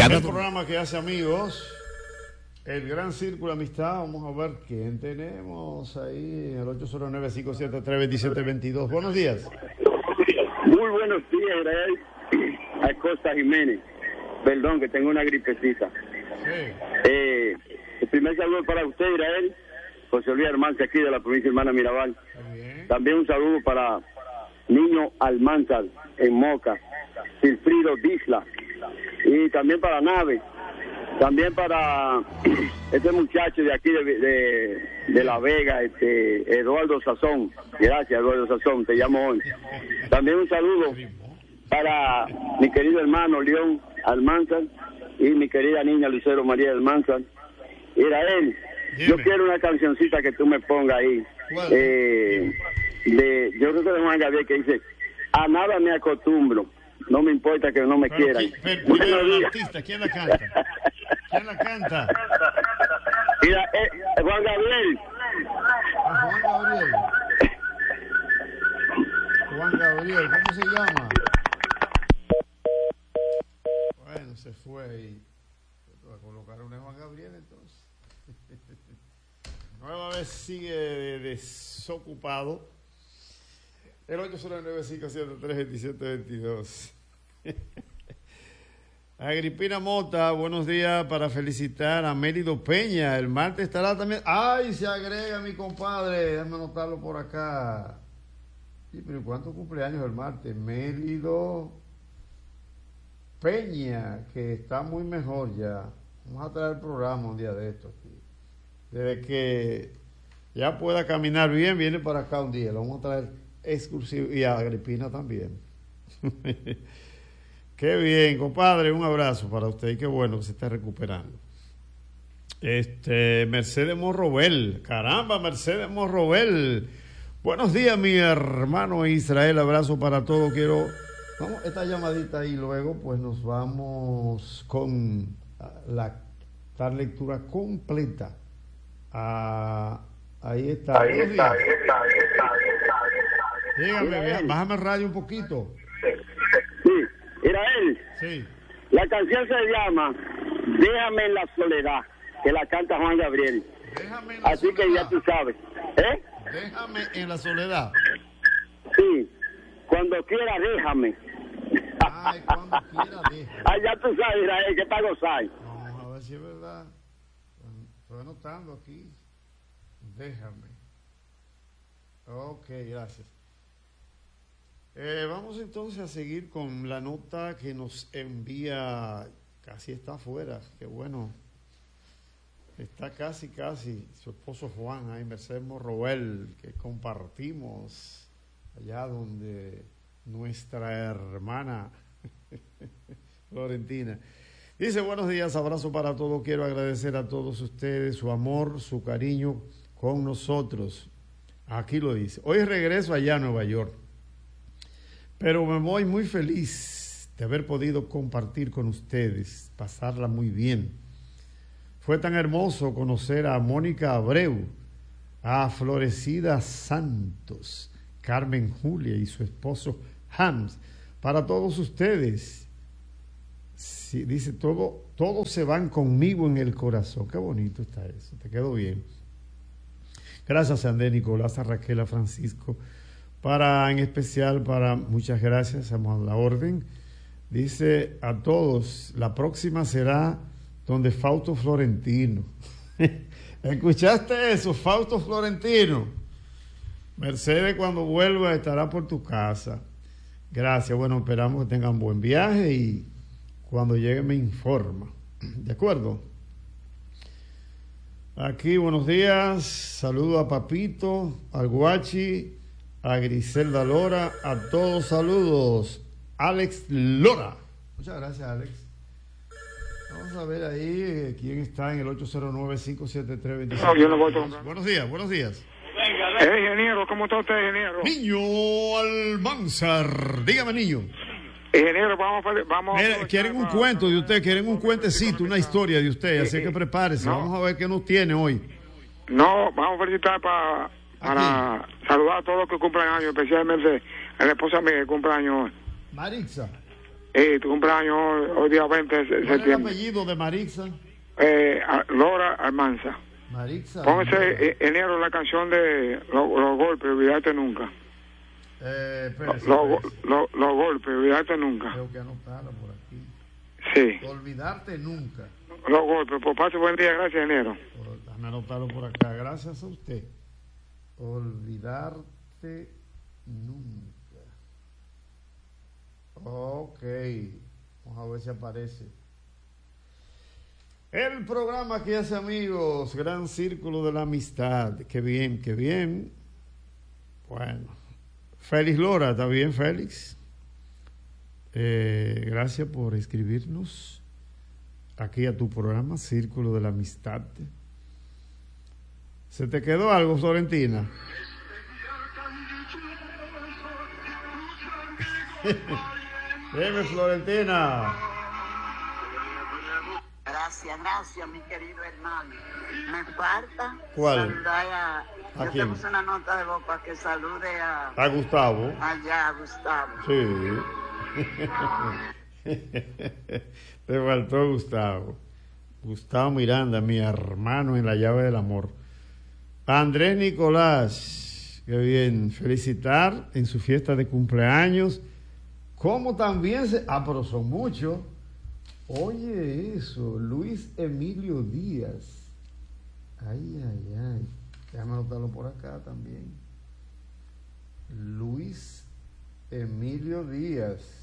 El programa que hace amigos, el Gran Círculo de Amistad. Vamos a ver quién tenemos ahí, el 809-573-2722. Buenos días. Muy buenos días, Israel Acosta Jiménez. Perdón, que tengo una gripecita. Sí. El primer saludo para usted, Israel José Luis Almanzar, aquí de la provincia de Hermana Mirabal. También un saludo para Niño Almanzar en Moca, Silfrido Disla, y también para Nave, también para este muchacho de aquí de La Vega, Eduardo Sazón. Gracias, Eduardo Sazón, te llamo hoy. También un saludo para mi querido hermano León Almanzar y mi querida niña Lucero María Almanzar. Israel, yo quiero una cancioncita que tú me pongas ahí. Yo creo que de Juan Gabriel, que dice: a nada me acostumbro, no me importa que no me quieran. Pero el artista, ¿quién la canta? ¿Quién la canta? Mira, Juan Gabriel. Juan Gabriel. Juan Gabriel, ¿cómo se llama? Bueno, se fue ahí. Voy a colocar una Juan Gabriel entonces. Nueva vez sigue desocupado. El 809-573-2722. Agripina Mota, buenos días, para felicitar a Mérido Peña. El martes estará también. ¡Ay! Se agrega mi compadre. Déjame anotarlo por acá. Sí, pero ¿cuántos cumpleaños el martes? Mérido Peña, que está muy mejor ya. Vamos a traer el programa un día de estos aquí. Desde que ya pueda caminar bien, viene para acá un día. Lo vamos a traer exclusivo. Y a Agripina también. Qué bien, compadre. Un abrazo para usted. Y qué bueno que se esté recuperando. Mercedes Morrobel. Caramba, Mercedes Morrobel. Buenos días, mi hermano Israel. Abrazo para todos. Vamos, esta llamadita y luego pues nos vamos con la lectura completa. Ahí está. Dígame, bájame el radio un poquito. Sí, Israel. Sí. La canción se llama Déjame en la soledad, que la canta Juan Gabriel. Déjame en la Así soledad. que ya tú sabes. Déjame en la soledad. Sí, cuando quiera déjame. Ay, cuando quiera déjame. Ya tú sabes, Israel, que para gozar. Vamos a ver si es verdad. Estoy anotando aquí. Déjame. Ok, gracias. Vamos entonces a seguir con la nota que nos envía. Casi está afuera. Qué bueno. Está casi. Su esposo Juan, ahí, Mercedes Morrobel, que compartimos allá donde nuestra hermana Florentina. Dice: buenos días, abrazo para todos. Quiero agradecer a todos ustedes su amor, su cariño con nosotros. Aquí lo dice. Hoy regreso allá a Nueva York, pero me voy muy feliz de haber podido compartir con ustedes, pasarla muy bien. Fue tan hermoso conocer a Mónica Abreu, a Florecida Santos, Carmen Julia y su esposo Hans. Para todos ustedes, sí, dice, todos se van conmigo en el corazón. Qué bonito está eso, te quedó bien. Gracias a Andrés, Nicolás, a Raquel, a Francisco, en especial muchas gracias, estamos a la orden. Dice a todos, la próxima será donde Fausto Florentino. ¿Escuchaste eso, Fausto Florentino? Mercedes, cuando vuelva estará por tu casa. Gracias, bueno, esperamos que tengan buen viaje y cuando llegue me informa. ¿De acuerdo? Aquí, buenos días, saludo a Papito, al Guachi, a Griselda Lora, a todos saludos. Alex Lora. Muchas gracias, Alex. Vamos a ver ahí quién está en el 809-573-25. No, yo no voy a tomar. Buenos días. Ingeniero, ¿cómo está usted, ingeniero? Niño Almanzar. Dígame, niño. Ingeniero, vamos. Mira, quieren un cuento de usted, quieren un cuentecito, una historia de usted, así que prepárese. No. Vamos a ver qué nos tiene hoy. No, vamos a felicitar para saludar a todos los que cumplen años, especialmente a la esposa mía que cumple años hoy. Marixa. Tu cumpleaños hoy día 20 de ¿Cuál es el septiembre. apellido de Marixa? Lora Almanza. Marixa. Póngase enero la canción de los golpes, olvídate nunca. Espérese, Los golpes, olvídate nunca. Tengo que anotarla por aquí. Sí. Olvidarte nunca. Los golpes, pues pase buen día, gracias, enero. Déjame anotarlo por acá. Gracias a usted. Olvidarte nunca. Ok. Vamos a ver si aparece. El programa que hace, amigos, Gran Círculo de la Amistad. Qué bien, qué bien. Bueno. Félix Lora, ¿está bien, Félix? Gracias por escribirnos aquí a tu programa, Círculo de la Amistad. ¿Se te quedó algo, Florentina? Dime, Florentina. Gracias, mi querido hermano. Me falta ¿Cuál? saludar ¿A yo quién? te puse una nota de voz para que salude A Gustavo. allá a Gustavo. Sí. Te faltó Gustavo. Gustavo Miranda, mi hermano en la llave del amor. Andrés Nicolás, qué bien. Felicitar en su fiesta de cumpleaños. Como también pero son muchos. Oye eso, Luis Emilio Díaz. Ay. Déjame anotarlo por acá también. Luis Emilio Díaz.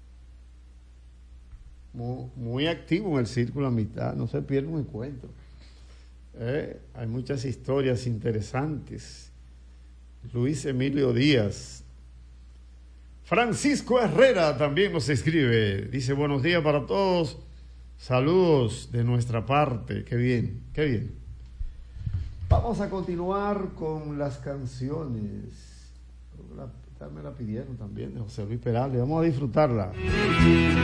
Muy activo en el Círculo de Amistad, no se pierde un encuentro. Hay muchas historias interesantes. Luis Emilio Díaz. Francisco Herrera también nos escribe. Dice, buenos días para todos. Saludos de nuestra parte. Qué bien, qué bien. Vamos a continuar con las canciones. Me la pidieron también de José Luis Perales. Vamos a disfrutarla.